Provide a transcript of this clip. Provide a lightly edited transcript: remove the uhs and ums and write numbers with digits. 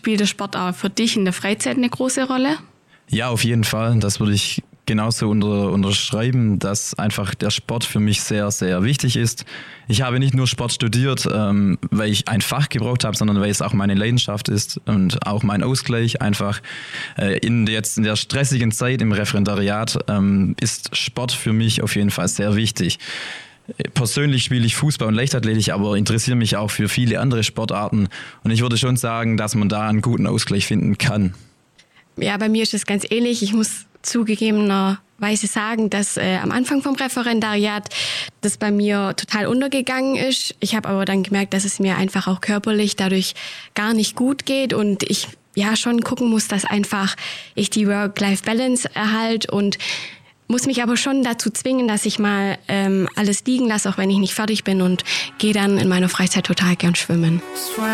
spielt der Sport auch für dich in der Freizeit eine große Rolle? Ja, auf jeden Fall. Das würde ich genauso unterschreiben, dass einfach der Sport für mich sehr, sehr wichtig ist. Ich habe nicht nur Sport studiert, weil ich ein Fach gebraucht habe, sondern weil es auch meine Leidenschaft ist und auch mein Ausgleich. Einfach in der stressigen Zeit im Referendariat ist Sport für mich auf jeden Fall sehr wichtig. Persönlich spiele ich Fußball und Leichtathletik, aber interessiere mich auch für viele andere Sportarten. Und ich würde schon sagen, dass man da einen guten Ausgleich finden kann. Ja, bei mir ist es ganz ähnlich. Ich muss zugegebenerweise sagen, dass am Anfang vom Referendariat das bei mir total untergegangen ist. Ich habe aber dann gemerkt, dass es mir einfach auch körperlich dadurch gar nicht gut geht und ich ja schon gucken muss, dass einfach ich die Work-Life-Balance erhalte und muss mich aber schon dazu zwingen, dass ich mal alles liegen lasse, auch wenn ich nicht fertig bin und gehe dann in meiner Freizeit total gern schwimmen.